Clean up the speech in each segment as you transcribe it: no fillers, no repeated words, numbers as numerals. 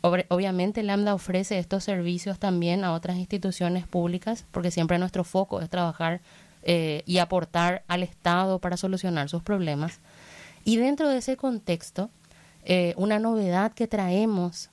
Obviamente Lambda ofrece estos servicios también a otras instituciones públicas, porque siempre nuestro foco es trabajar y aportar al Estado para solucionar sus problemas. Y dentro de ese contexto, una novedad que traemos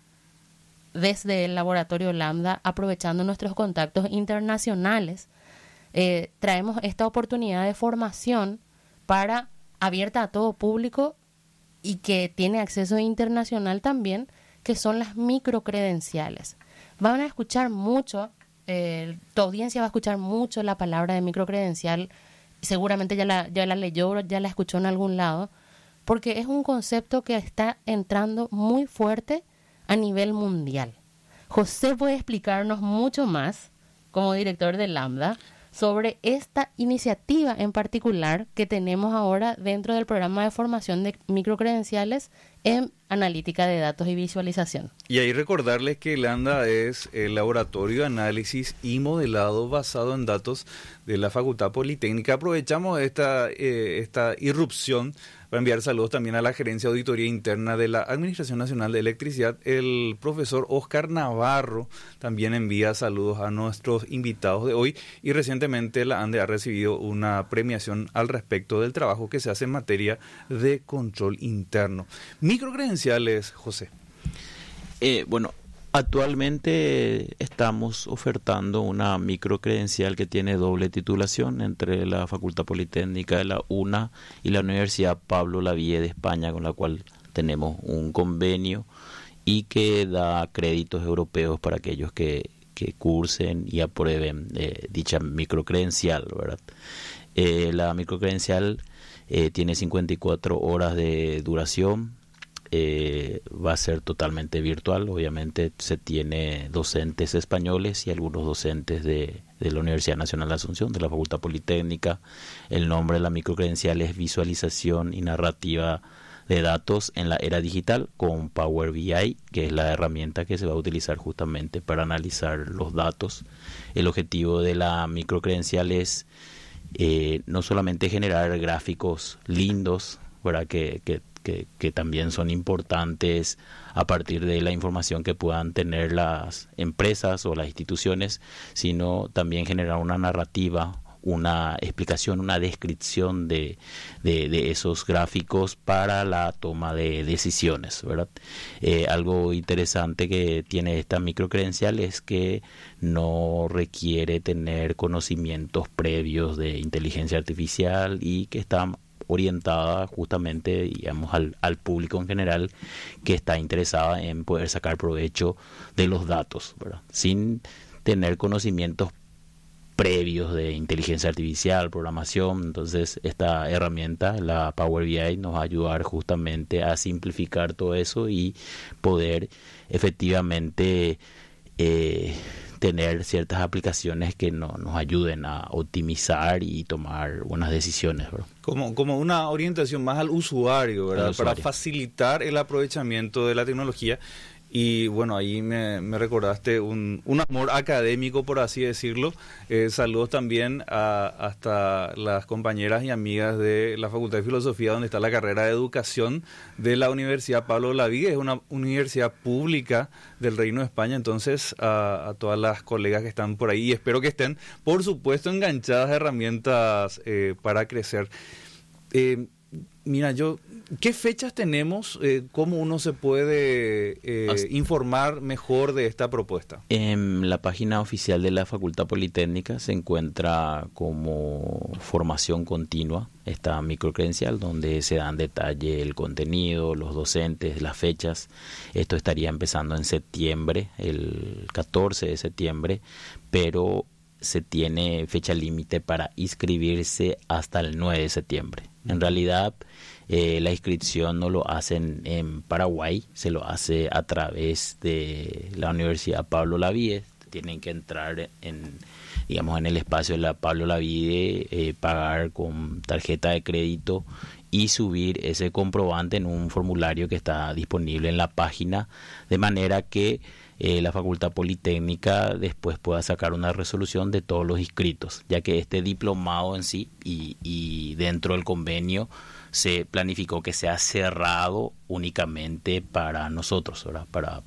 desde el laboratorio Lambda, aprovechando nuestros contactos internacionales, traemos esta oportunidad de formación abierta a todo público y que tiene acceso internacional también, que son las microcredenciales. Van a escuchar mucho, tu audiencia va a escuchar mucho la palabra de microcredencial, seguramente ya la leyó, ya la escuchó en algún lado, porque es un concepto que está entrando muy fuerte a nivel mundial. José puede explicarnos mucho más, como director de Lambda, sobre esta iniciativa en particular que tenemos ahora dentro del programa de formación de microcredenciales en analítica de datos y visualización. Y ahí recordarles que Lambda es el laboratorio de análisis y modelado basado en datos de la Facultad Politécnica. Aprovechamos esta irrupción para enviar saludos también a la Gerencia de Auditoría Interna de la Administración Nacional de Electricidad. El profesor Oscar Navarro también envía saludos a nuestros invitados de hoy, y recientemente la ANDE ha recibido una premiación al respecto del trabajo que se hace en materia de control interno. Microcredenciales, José. Bueno, actualmente estamos ofertando una microcredencial que tiene doble titulación entre la Facultad Politécnica de la UNA y la Universidad Pablo Lavie de España, con la cual tenemos un convenio y que da créditos europeos para aquellos que cursen y aprueben dicha microcredencial, ¿verdad? La microcredencial tiene 54 horas de duración. Va a ser totalmente virtual. Obviamente se tiene docentes españoles y algunos docentes de la Universidad Nacional de Asunción, de la Facultad Politécnica. El nombre de la microcredencial es Visualización y Narrativa de Datos en la Era Digital con Power BI, que es la herramienta que se va a utilizar justamente para analizar los datos. El objetivo de la microcredencial es no solamente generar gráficos lindos, ¿verdad? Que también son importantes a partir de la información que puedan tener las empresas o las instituciones, sino también generar una narrativa, una explicación, una descripción de esos gráficos para la toma de decisiones, ¿verdad? Algo interesante que tiene esta microcredencial es que no requiere tener conocimientos previos de inteligencia artificial y que está orientada justamente, digamos, al público en general que está interesada en poder sacar provecho de los datos, ¿verdad? Sin tener conocimientos previos de inteligencia artificial, programación. Entonces esta herramienta, la Power BI, nos va a ayudar justamente a simplificar todo eso y poder efectivamente tener ciertas aplicaciones que nos ayuden a optimizar y tomar buenas decisiones, ¿verdad? Como una orientación más al usuario, ¿verdad? Para facilitar el aprovechamiento de la tecnología. Y bueno, ahí me recordaste un amor académico, por así decirlo. Saludos también hasta las compañeras y amigas de la Facultad de Filosofía, donde está la carrera de Educación de la Universidad Pablo Lavie. Es una universidad pública del Reino de España. Entonces, a todas las colegas que están por ahí, y espero que estén, por supuesto, enganchadas a herramientas para crecer. Mira, ¿qué fechas tenemos? ¿Cómo uno se puede informar mejor de esta propuesta? En la página oficial de la Facultad Politécnica se encuentra como formación continua esta microcredencial, donde se da en detalle el contenido, los docentes, las fechas. Esto estaría empezando en septiembre, el 14 de septiembre, pero se tiene fecha límite para inscribirse hasta el 9 de septiembre. En realidad, la inscripción no lo hacen en Paraguay, se lo hace a través de la Universidad Pablo Lavie. Tienen que entrar en el espacio de la Pablo Lavie, pagar con tarjeta de crédito y subir ese comprobante en un formulario que está disponible en la página, de manera que la Facultad Politécnica después pueda sacar una resolución de todos los inscritos, ya que este diplomado en sí y dentro del convenio se planificó que sea cerrado únicamente para nosotros, ¿verdad? Para